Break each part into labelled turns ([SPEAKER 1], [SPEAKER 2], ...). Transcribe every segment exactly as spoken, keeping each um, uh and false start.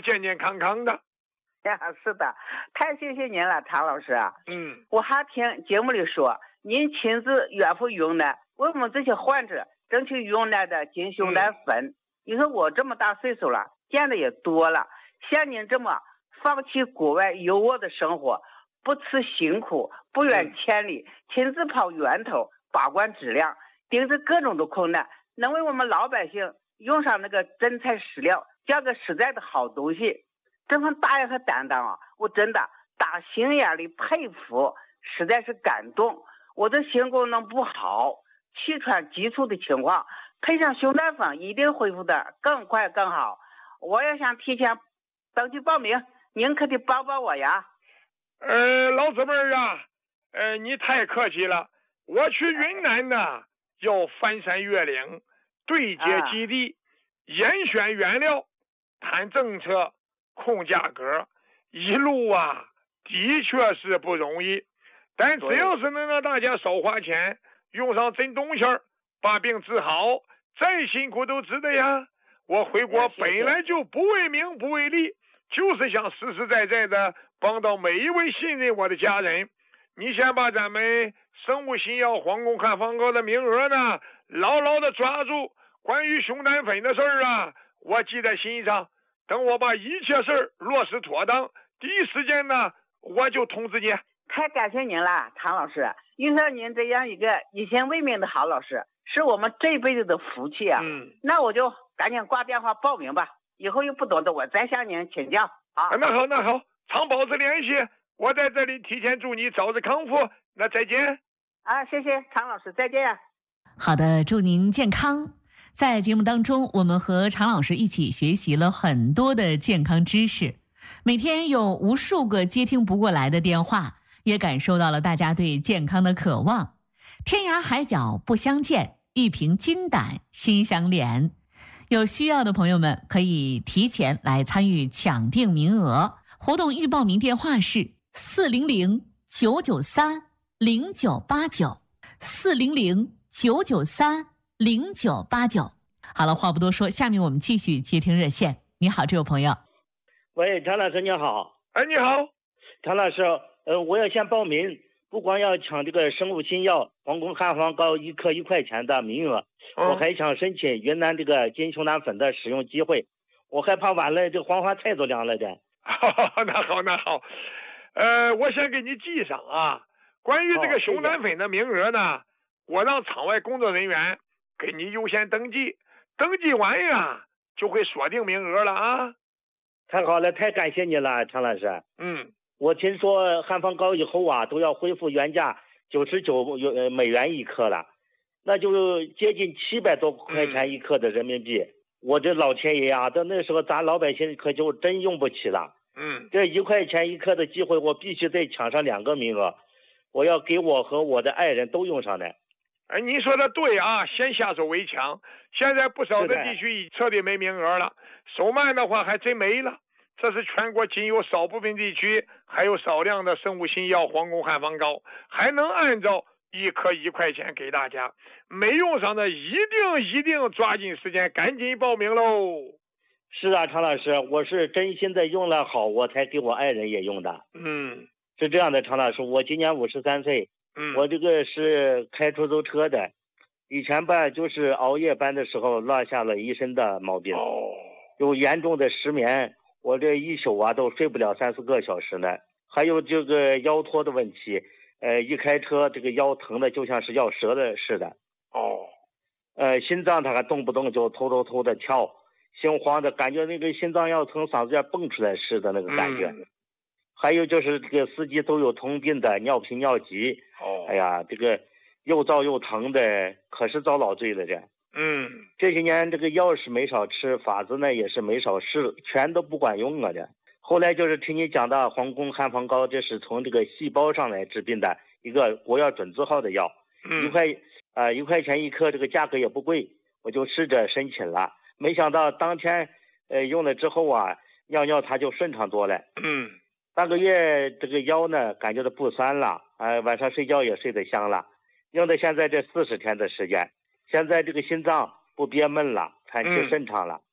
[SPEAKER 1] 健健康康的。
[SPEAKER 2] 呀，是的，太谢谢您了，常老师。
[SPEAKER 1] 嗯，
[SPEAKER 2] 我还听节目里说，您亲自远赴云南，为我们这些患者争取云南的金熊胆粉。嗯、你说我这么大岁数了，见的也多了，像您这么放弃国外优渥的生活，不辞辛苦，不远千里，嗯、亲自跑源头，把关质量，顶着各种的困难，能为我们老百姓用上那个真材实料，叫个实在的好东西，这份大爱和担当啊，我真的打心眼里佩服，实在是感动。我的心功能不好，气喘急促的情况，配上熊胆粉一定恢复的更快更好。我也想提前登记报名，您可得帮帮我呀。
[SPEAKER 1] 呃，老姊妹儿啊，呃，你太客气了。我去云南呢，要翻山越岭，对接基地，严选原料，谈政策，控价格，一路啊，的确是不容易。但只要是能让大家少花钱，用上真东西儿，把病治好，再辛苦都值得呀。我回国本来就不为名不为利，就是想实实在在的帮到每一位信任我的家人。你先把咱们生物新药皇宫汉方膏的名额呢，牢牢的抓住。关于熊胆粉的事儿啊，我记在心上。等我把一切事儿落实妥当，第一时间呢，我就通知你。
[SPEAKER 2] 太感谢您了，常老师。遇上您这样一个以心为民的好老师，是我们这辈子的福气啊。
[SPEAKER 1] 嗯，
[SPEAKER 2] 那我就赶紧挂电话报名吧。以后有不懂的，我再向您请教啊。
[SPEAKER 1] 那好，那好，常保持联系。我在这里提前祝你早日康复。那再见。
[SPEAKER 2] 啊，谢谢常老师，再见。
[SPEAKER 3] 好的，祝您健康。在节目当中，我们和常老师一起学习了很多的健康知识，每天有无数个接听不过来的电话，也感受到了大家对健康的渴望。天涯海角不相见，一瓶金胆心相连。有需要的朋友们可以提前来参与抢定名额，活动预报名电话是四零零九九三零九八九四零零九九三零九八九。好了，话不多说，下面我们继续接听热线。你好，这位朋友。
[SPEAKER 4] 喂，常老师你好。
[SPEAKER 1] 哎，你好，
[SPEAKER 4] 常老师，呃，我要先报名，不光要抢这个生物新药皇宫汉方膏一颗一块钱的名额，嗯、我还想申请云南这个金熊胆粉的使用机会，我害怕晚了这黄花菜都凉了的。
[SPEAKER 1] 那好，那好，呃，我先给你记上啊。关于这个熊胆粉的名额呢，我让场外工作人员给你优先登记，登记完呀就会锁定名额了啊。
[SPEAKER 4] 太好了，太感谢你了，常老师。
[SPEAKER 1] 嗯，
[SPEAKER 4] 我听说汉方膏以后啊都要恢复原价九十九美元一克了，那就接近七百多块钱一克的人民币。嗯、我这老天爷啊，到那时候咱老百姓可就真用不起了。
[SPEAKER 1] 嗯，
[SPEAKER 4] 这一块钱一克的机会，我必须得抢上两个名额，我要给我和我的爱人都用上来。
[SPEAKER 1] 哎，你说的对啊，先下手为强。现在不少的地区已彻底没名额了，手慢的话还真没了。这是全国仅有少部分地区还有少量的生物新药皇宫汉方膏，还能按照一颗一块钱给大家。没用上的一定一定抓紧时间赶紧报名喽。
[SPEAKER 4] 是啊，常老师，我是真心的用了好，我才给我爱人也用的。
[SPEAKER 1] 嗯，
[SPEAKER 4] 是这样的，常老师，我今年五十三岁，
[SPEAKER 1] 嗯，
[SPEAKER 4] 我这个是开出租车的，以前吧就是熬夜班的时候落下了一身的毛病，
[SPEAKER 1] 哦，
[SPEAKER 4] 有严重的失眠，我这一宿啊都睡不了三四个小时呢。还有这个腰托的问题，呃，一开车这个腰疼的就像是要折的似的。
[SPEAKER 1] 哦，
[SPEAKER 4] 呃，心脏它还动不动就偷偷偷的跳。心慌的感觉，那个心脏要从嗓子眼蹦出来似的那个感觉。嗯、还有就是这个司机都有通病的，尿频尿急。
[SPEAKER 1] 哦，
[SPEAKER 4] 哎呀，这个又燥又疼的，可是遭老罪了这。
[SPEAKER 1] 嗯，
[SPEAKER 4] 这些年这个药是没少吃，法子呢也是没少试，全都不管用啊这。后来就是听你讲的皇宫汉方膏，这是从这个细胞上来治病的一个国药准字号的药，
[SPEAKER 1] 嗯、
[SPEAKER 4] 一块啊、呃、一块钱一颗，这个价格也不贵，我就试着申请了。没想到当天，呃，用了之后啊，尿尿它就顺畅多了。
[SPEAKER 1] 嗯，
[SPEAKER 4] 半个月这个腰呢，感觉到不酸了，呃，晚上睡觉也睡得香了。用的现在这四十天的时间，现在这个心脏不憋闷了，喘气顺畅了。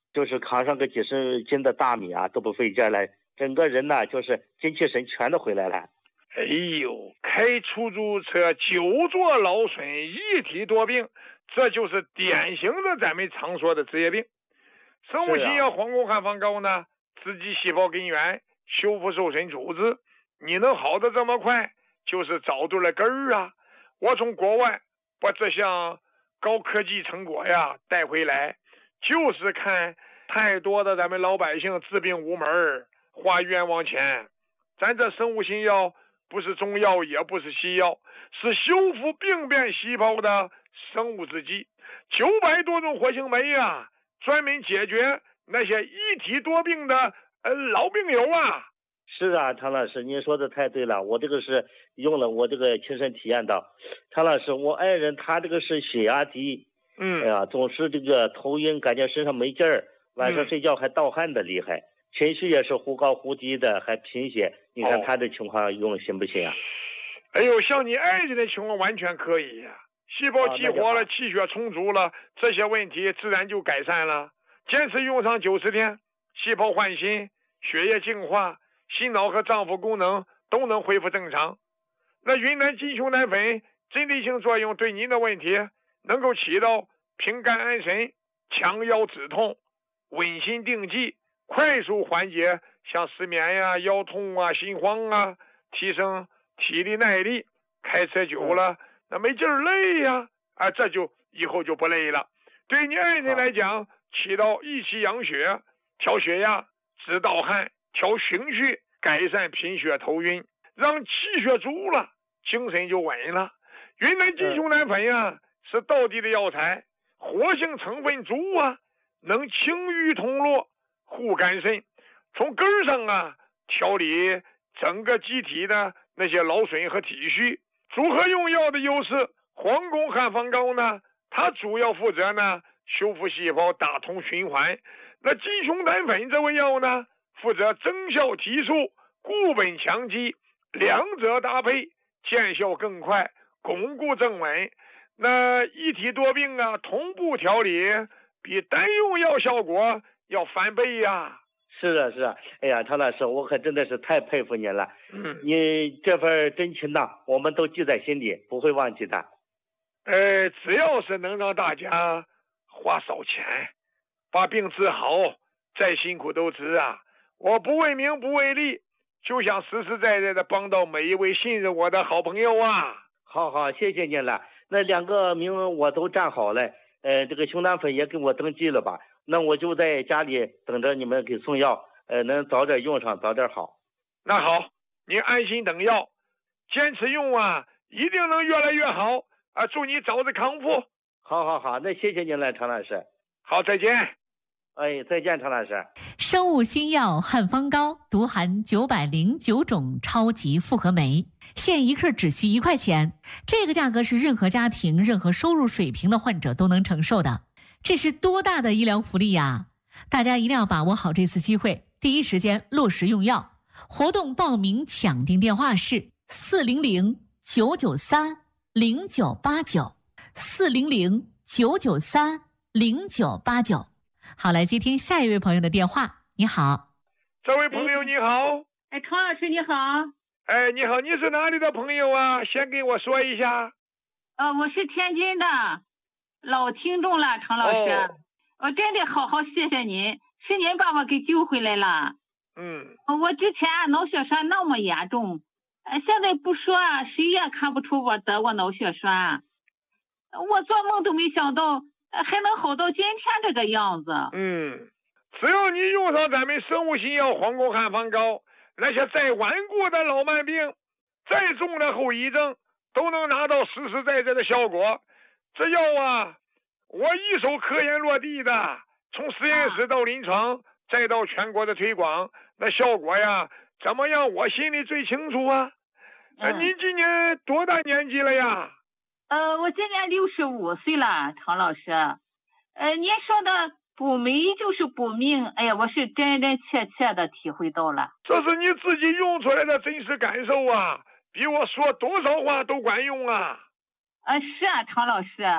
[SPEAKER 4] 就是扛上个几十斤的大米啊都不费劲了，整个人呢就是精气神全都回来了。
[SPEAKER 1] 哎呦，开出租车久坐劳损，一体多病，这就是典型的咱们常说的职业病。生物新药黄宫汉方膏呢，刺激细胞根源，修复受损组织，你能好的这么快，就是找对了根儿啊！我从国外把这项高科技成果呀带回来，就是看太多的咱们老百姓治病无门，花冤枉钱。咱这生物新药不是中药，也不是西药，是修复病变细胞的生物制剂，九百多种活性酶呀，专门解决那些一体多病的呃老病友啊。
[SPEAKER 4] 是啊，常老师，您说的太对了，我这个是用了，我这个亲身体验到。常老师，我爱人他这个是血压低，
[SPEAKER 1] 嗯，
[SPEAKER 4] 哎呀，总是这个头晕，感觉身上没劲儿，晚上睡觉还盗汗的厉害，嗯、情绪也是忽高忽低的，还贫血。你看他的情况用行不行啊？
[SPEAKER 1] 哎呦，像你爱人的情况完全可以呀、啊，细胞激活了，气血充足了，这些问题自然就改善了。坚持用上九十天，细胞焕新，血液净化。心脑和脏腑功能都能恢复正常。那云南金熊胆粉针对性作用对您的问题能够起到平肝安神、强腰止痛、稳心定悸、快速缓解像失眠呀、腰痛啊、心慌啊，提升体力耐力。开车久了那没劲儿累呀，啊，这就以后就不累了。对你爱人来讲，起到益气养血、调血压、止盗汗、调情绪，改善贫血头晕，让气血足了，精神就稳了。云南金熊胆粉呀、啊，是道地的药材，活性成分足啊，能清瘀通络、护肝肾，从根儿上啊调理整个机体的那些劳损和体虚。组合用药的优势，黄宫汉方膏呢，它主要负责呢修复细胞、打通循环。那金熊胆粉这味药呢，负责增效提速、固本强基，两者搭配见效更快，巩固正稳。那一体多病啊，同步调理，比单用药效果要翻倍呀、啊。
[SPEAKER 4] 是啊，是啊，哎呀，常老师，我可真的是太佩服您了。
[SPEAKER 1] 嗯，
[SPEAKER 4] 你这份真情呐，我们都记在心里，不会忘记的。
[SPEAKER 1] 呃，只要是能让大家花少钱，把病治好，再辛苦都值啊！我不为名不为利，就想实实在在的帮到每一位信任我的好朋友啊！
[SPEAKER 4] 好好，谢谢您了。那两个名我都站好了，呃，这个熊胆粉也给我登记了吧？那我就在家里等着你们给送药，呃，能早点用上，早点好。
[SPEAKER 1] 那好，您安心等药，坚持用啊，一定能越来越好啊！祝你早日康复。
[SPEAKER 4] 好好好，那谢谢您了，常老师。
[SPEAKER 1] 好，再见。
[SPEAKER 4] 哎，再见，常老师。
[SPEAKER 3] 生物新药汉方膏独含九百零九种超级复合酶，现一克只需一块钱，这个价格是任何家庭、任何收入水平的患者都能承受的。这是多大的医疗福利呀！大家一定要把握好这次机会，第一时间落实用药。活动报名抢订电话是四零零九九三零九八九，四零零九九三零九八九。好，来接听下一位朋友的电话。你好，
[SPEAKER 1] 这位朋友你好。
[SPEAKER 5] 哎，常老师你好。
[SPEAKER 1] 哎，你好，你是哪里的朋友啊？先跟我说一下。
[SPEAKER 5] 呃，我是天津的老听众了，常老师。哦、我真的好好谢谢您，是您把我给救回来了。
[SPEAKER 1] 嗯。
[SPEAKER 5] 我之前脑血栓那么严重，呃，现在不说，谁也看不出我得过脑血栓。我做梦都没想到。还能好到今天这个样子。
[SPEAKER 1] 嗯，只要你用上咱们生物新药黄宫汉方膏，那些再顽固的老慢病、再重的后遗症，都能拿到实实在在的效果。这药啊，我一手科研落地的，从实验室到临床，啊、再到全国的推广，那效果呀，怎么样？我心里最清楚啊。嗯、呃，您今年多大年纪了呀？
[SPEAKER 5] 呃，我今年六十五岁了，常老师。呃，您说的补酶就是补命，哎呀，我是真真切切的体会到了。
[SPEAKER 1] 这是你自己用出来的真实感受啊，比我说多少话都管用啊。
[SPEAKER 5] 呃，是啊，常老师，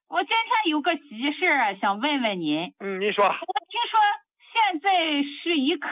[SPEAKER 5] 我今天有个急事想问问您。
[SPEAKER 1] 嗯，你说。
[SPEAKER 5] 我听说现在十一克